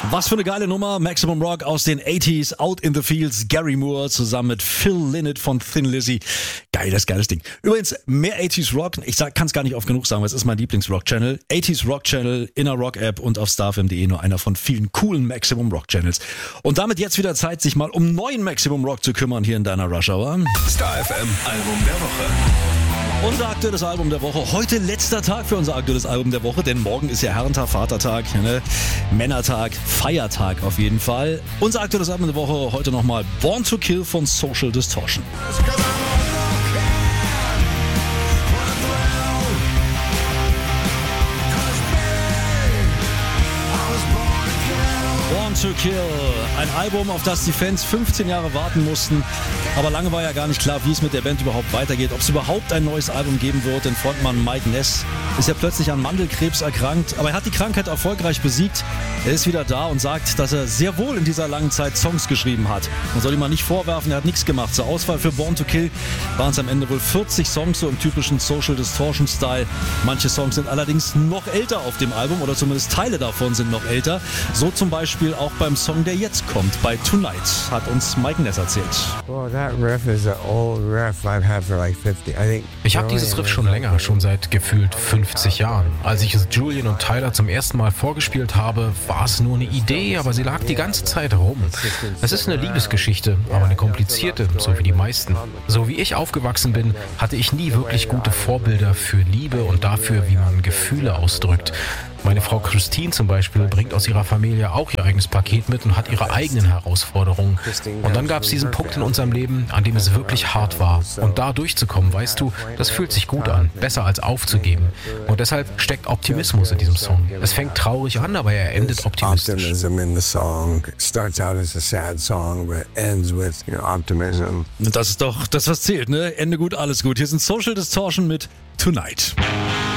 Was für eine geile Nummer. Maximum Rock aus den 80s, Out in the Fields, Gary Moore zusammen mit Phil Lynott von Thin Lizzy. Geiles Ding. Übrigens, mehr 80s Rock, ich kann es gar nicht oft genug sagen, weil es ist mein Lieblings-Rock-Channel. 80s Rock-Channel, in der Rock-App und auf starfm.de, nur einer von vielen coolen Maximum Rock-Channels. Und damit jetzt wieder Zeit, sich mal um neuen Maximum Rock zu kümmern hier in deiner Rush Hour. StarFM Album der Woche. Unser aktuelles Album der Woche. Heute letzter Tag für unser aktuelles Album der Woche, denn morgen ist ja Herrentag, Vatertag, ne? Männertag, Feiertag auf jeden Fall. Unser aktuelles Album der Woche heute nochmal Born to Kill von Social Distortion. Born to Kill, ein Album, auf das die Fans 15 Jahre warten mussten. Aber lange war ja gar nicht klar, wie es mit der Band überhaupt weitergeht, ob es überhaupt ein neues Album geben wird. Denn Frontmann Mike Ness ist ja plötzlich an Mandelkrebs erkrankt, aber er hat die Krankheit erfolgreich besiegt. Er ist wieder da und sagt, dass er sehr wohl in dieser langen Zeit Songs geschrieben hat. Man soll ihm mal nicht vorwerfen, er hat nichts gemacht. Zur Auswahl für Born to Kill waren es am Ende wohl 40 Songs, so im typischen Social Distortion-Style. Manche Songs sind allerdings noch älter auf dem Album, oder zumindest Teile davon sind noch älter. So zum Beispiel auch beim Song, der jetzt kommt, bei Tonight, hat uns Mike Ness erzählt. Ich habe dieses Riff schon länger, schon seit gefühlt 50 Jahren. Als ich es Julian und Tyler zum ersten Mal vorgespielt habe, war es nur eine Idee, aber sie lag die ganze Zeit rum. Es ist eine Liebesgeschichte, aber eine komplizierte, so wie die meisten. So wie ich aufgewachsen bin, hatte ich nie wirklich gute Vorbilder für Liebe und dafür, wie man Gefühle ausdrückt. Meine Frau Christine zum Beispiel bringt aus ihrer Familie auch ihr eigenes Paket mit und hat ihre eigenen Herausforderungen. Und dann gab es diesen Punkt in unserem Leben, an dem es wirklich hart war. Und da durchzukommen, weißt du, das fühlt sich gut an, besser als aufzugeben. Und deshalb steckt Optimismus in diesem Song. Es fängt traurig an, aber er endet optimistisch. Das ist doch das, was zählt, ne? Ende gut, alles gut. Hier sind Social Distortion mit Tonight.